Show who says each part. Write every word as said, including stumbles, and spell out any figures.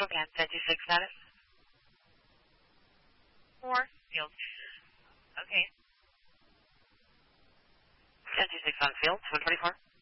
Speaker 1: again. ten two six status. Four. Field. Okay. ten two six on field. one twenty-four.